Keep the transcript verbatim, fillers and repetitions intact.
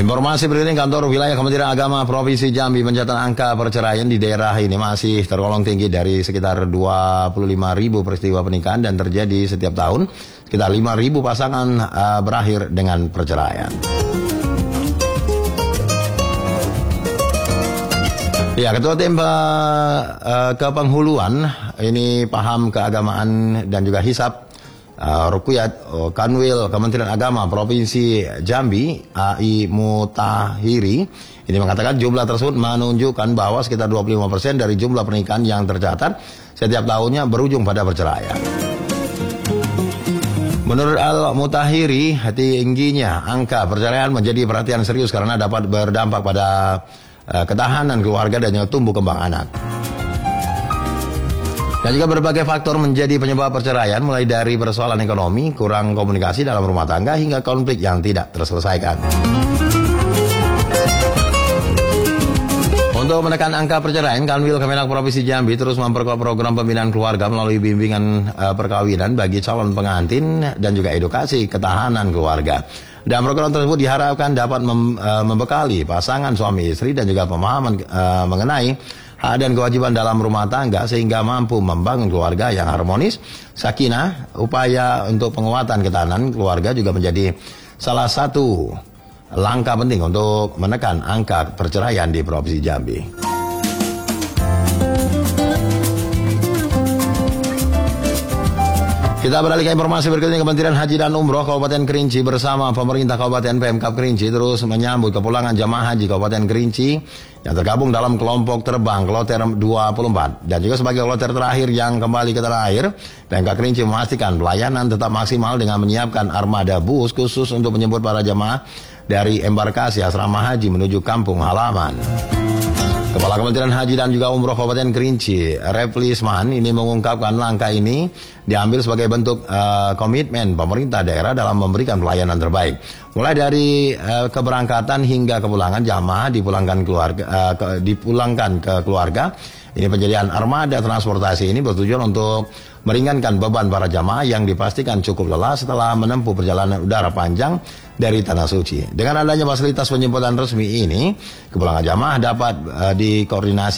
Informasi berikutnya, kantor wilayah Kementerian Agama Provinsi Jambi mencatat angka perceraian di daerah ini masih tergolong tinggi dari sekitar dua puluh lima ribu peristiwa pernikahan dan terjadi setiap tahun. Sekitar lima ribu pasangan uh, berakhir dengan perceraian. Ya, Ketua Tim uh, Kepenghuluan ini paham keagamaan dan juga hisab Uh, Rukuyat uh, Kanwil Kementerian Agama Provinsi Jambi A I Mutahiri ini mengatakan jumlah tersebut menunjukkan bahwa sekitar dua puluh lima persen dari jumlah pernikahan yang tercatat setiap tahunnya berujung pada perceraian. Menurut Al Mutahiri, tingginya angka perceraian menjadi perhatian serius karena dapat berdampak pada uh, ketahanan keluarga dan juga tumbuh kembang anak. Dan juga berbagai faktor menjadi penyebab perceraian, mulai dari persoalan ekonomi, kurang komunikasi dalam rumah tangga, hingga konflik yang tidak terselesaikan. Untuk menekan angka perceraian, Kanwil Kemenak Provinsi Jambi terus memperkuat program pembinaan keluarga melalui bimbingan uh, perkawinan bagi calon pengantin dan juga edukasi ketahanan keluarga. Dan program tersebut diharapkan dapat mem, uh, membekali pasangan suami istri dan juga pemahaman uh, mengenai hak dan kewajiban dalam rumah tangga sehingga mampu membangun keluarga yang harmonis, sakinah. Upaya untuk penguatan ketahanan keluarga juga menjadi salah satu langkah penting untuk menekan angka perceraian di Provinsi Jambi. Kita beralih ke informasi berikutnya. Kementerian Haji dan Umroh Kabupaten Kerinci bersama pemerintah Kabupaten Pemkab Kerinci terus menyambut kepulangan jamaah haji Kabupaten Kerinci yang tergabung dalam kelompok terbang kloter dua puluh empat. Dan juga sebagai kloter terakhir yang kembali ke tanah air, Pemkab Kerinci memastikan pelayanan tetap maksimal dengan menyiapkan armada bus khusus untuk menjemput para jamaah dari embarkasi asrama haji menuju kampung halaman. Kepala Kementerian Haji dan juga Umroh Kabupaten Kerinci, Reflisman, ini mengungkapkan langkah ini diambil sebagai bentuk uh, komitmen pemerintah daerah dalam memberikan pelayanan terbaik. Mulai dari uh, keberangkatan hingga kepulangan jamaah dipulangkan keluarga, uh, ke, dipulangkan ke keluarga. Ini penyediaan armada transportasi ini bertujuan untuk meringankan beban para jamaah yang dipastikan cukup lelah setelah menempuh perjalanan udara panjang dari Tanah Suci. Dengan adanya fasilitas penjemputan resmi ini, kepulangan jamaah dapat uh, dikoordinasi